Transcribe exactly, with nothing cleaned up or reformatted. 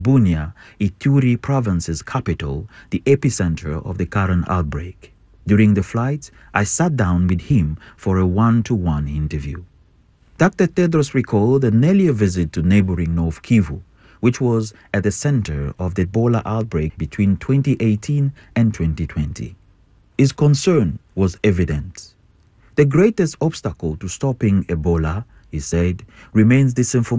Bunia, Ituri province's capital, the epicenter of the current outbreak. During the flight, I sat down with him for a one-to-one interview. Doctor Tedros recalled an earlier visit to neighboring North Kivu, which was at the center of the Ebola outbreak between twenty eighteen and twenty twenty. His concern was evident. The greatest obstacle to stopping Ebola, he said, remains disinformation.